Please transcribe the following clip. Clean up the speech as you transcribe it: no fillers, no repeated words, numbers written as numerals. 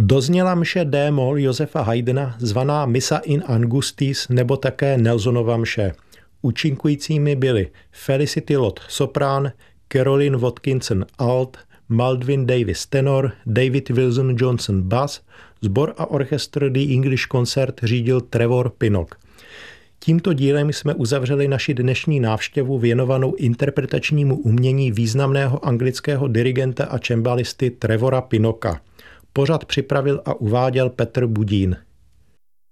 Dozněla mše D-moll Josefa Haydna zvaná Missa in Angustis nebo také Nelsonova mše. Účinkujícími byli Felicity Lott soprán, Caroline Watkinson alt, Maldwin Davis tenor, David Wilson Johnson bass, sbor a orchestr The English Concert řídil Trevor Pinnock. Tímto dílem jsme uzavřeli naši dnešní návštěvu věnovanou interpretačnímu umění významného anglického dirigenta a cembalisty Trevora Pinnocka. Pořad připravil a uváděl Petr Budín.